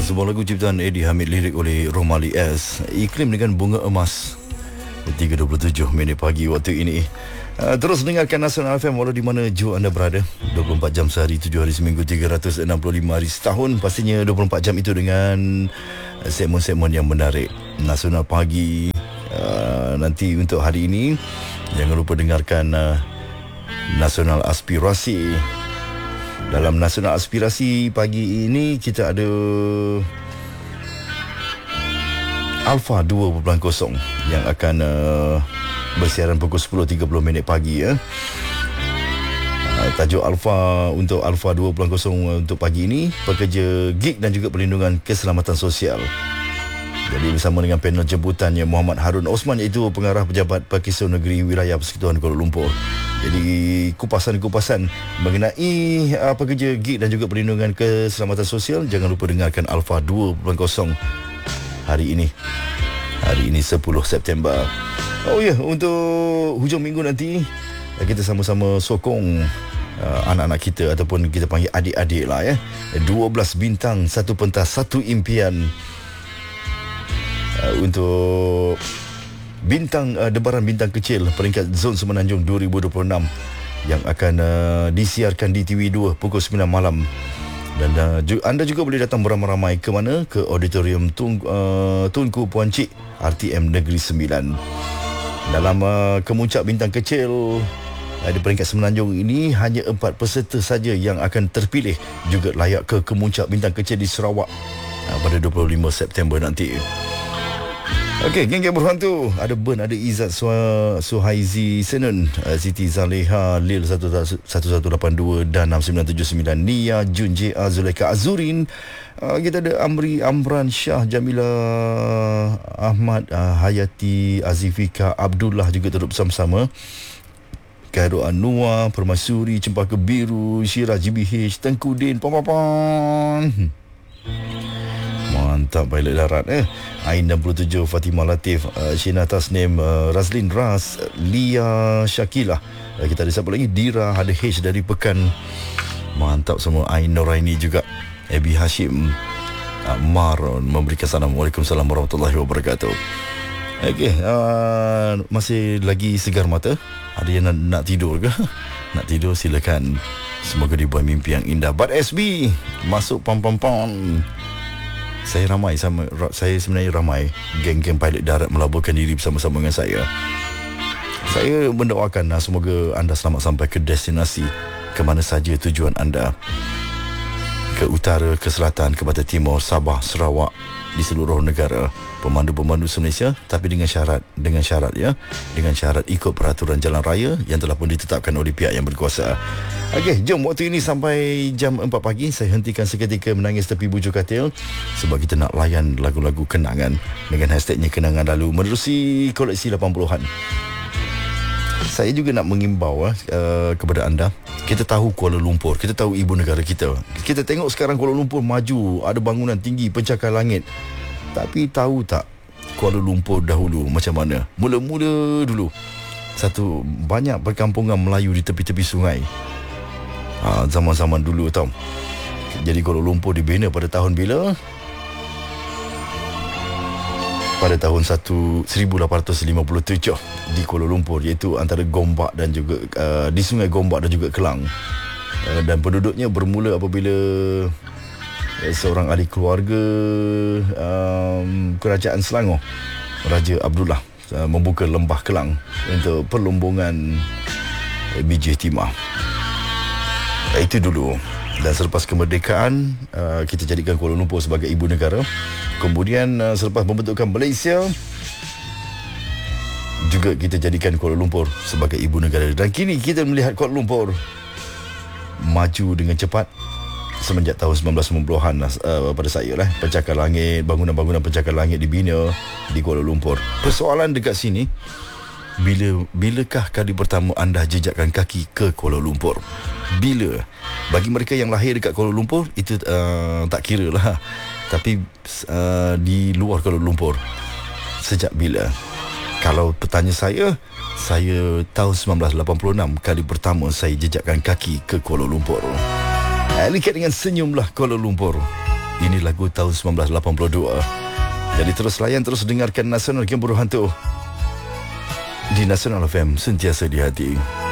Sebuah lagu ciptaan Eddie Hamid, lirik oleh Romali S. Iklim dengan bunga emas. 3.27 minit pagi waktu ini. Terus dengarkan Nasional FM walau di mana jua anda berada. 24 jam sehari, 7 hari seminggu, 365 hari setahun. Pastinya 24 jam itu dengan segmen-segmen yang menarik. Nasional pagi nanti untuk hari ini, jangan lupa dengarkan Nasional Aspirasi. Dalam Nasional Aspirasi pagi ini kita ada Alpha 2.0 yang akan bersiaran pukul 10.30 minit pagi ya. Tajuk Alpha untuk Alpha 2.0 untuk pagi ini, pekerja gig dan juga perlindungan keselamatan sosial. Jadi bersama dengan panel jemputannya Muhammad Harun Osman, iaitu pengarah pejabat Pakistan Negeri Wilayah Persekutuan Kuala Lumpur. Jadi kupasan-kupasan mengenai pekerja gig dan juga perlindungan keselamatan sosial, jangan lupa dengarkan Alpha 2.0 hari ini. Hari ini 10 September. Oh ya, untuk hujung minggu nanti kita sama-sama sokong anak-anak kita, ataupun kita panggil adik-adik lah ya. 12 bintang, 1 pentas, 1 impian. Untuk bintang debaran bintang kecil peringkat Zon Semenanjung 2026 yang akan disiarkan di TV2 pukul 9 malam. Dan anda juga boleh datang beramai-ramai ke mana? Ke Auditorium Tunku Puan Cik RTM Negeri 9. Dalam kemuncak bintang kecil di peringkat Semenanjung ini, hanya 4 peserta saja yang akan terpilih juga layak ke kemuncak bintang kecil di Sarawak pada 25 September nanti. Okey, geng-geng berhantu. Ada Ben, ada Izzat Suhaizi Senun, Siti Zaleha, Lil 1182 dan 6979, Nia, Jun J.A, Zuleka Azurin. Kita ada Amran Shah, Jamila Ahmad, Hayati, Azifika, Abdullah juga turut bersama-sama. Khairul Anwar, Permaisuri, Cempaka Biru, Syirah GBH, Tengku Din, Pampapan. Mantap, pilot darat Ain 67, Fatimah Latif, Shina Tasnim, Razlin Ras, Lia Syakilah. Kita ada siapa lagi? Dira, ada H dari Pekan. Mantap semua. Ain Noraini juga, Abi Hashim, Maron memberikan salam. Waalaikumsalam warahmatullahi wabarakatuh. Okey, masih lagi segar mata? Ada yang nak tidur ke? Nak tidur silakan. Semoga dibuat mimpi yang indah. But SB masuk pam. Saya sebenarnya ramai geng-geng pilot darat melaburkan diri bersama-sama dengan saya. Saya mendoakan semoga anda selamat sampai ke destinasi, ke mana saja tujuan anda. Ke utara, ke selatan, ke barat, timur, Sabah, Sarawak, di seluruh negara. Pemandu-pemandu Malaysia, tapi dengan syarat ya, dengan syarat ikut peraturan jalan raya yang telah pun ditetapkan oleh pihak yang berkuasa. Okey, jom waktu ini sampai jam 4 pagi saya hentikan seketika menangis tepi bujur katil, sebab kita nak layan lagu-lagu kenangan dengan hashtagnya kenangan lalu menerusi koleksi 80-an. Saya juga nak mengimbau kepada anda. Kita tahu Kuala Lumpur, kita tahu ibu negara kita. Kita tengok sekarang Kuala Lumpur maju, ada bangunan tinggi, pencakar langit. Tapi tahu tak Kuala Lumpur dahulu macam mana? Mula-mula dulu banyak perkampungan Melayu di tepi-tepi sungai. Zaman-zaman dulu tau. Jadi Kuala Lumpur dibina pada tahun bila? Pada tahun 1857 di Kuala Lumpur, iaitu antara Gombak dan juga di Sungai Gombak dan juga Kelang. Dan penduduknya bermula apabila seorang ahli keluarga kerajaan Selangor, Raja Abdullah, membuka lembah Kelang untuk perlumbungan biji timah. Itu dulu. Dan selepas kemerdekaan, kita jadikan Kuala Lumpur sebagai ibu negara. Kemudian selepas pembentukan Malaysia, juga kita jadikan Kuala Lumpur sebagai ibu negara. Dan kini kita melihat Kuala Lumpur maju dengan cepat semenjak tahun 1990-an pada saya lah. Pencakar langit, bangunan-bangunan pencakar langit dibina di Kuala Lumpur. Persoalan dekat sini, bilakah kali pertama anda jejakkan kaki ke Kuala Lumpur? Bila? Bagi mereka yang lahir dekat Kuala Lumpur, itu tak kira lah. Tapi di luar Kuala Lumpur, sejak bila? Kalau bertanya saya tahun 1986 kali pertama saya jejakkan kaki ke Kuala Lumpur. Lihat dengan senyumlah Kuala Lumpur. Ini lagu tahun 1982. Jadi terus layan, terus dengarkan Nasional Game Buruh Hantu di Nasional FM, sentiasa di hati.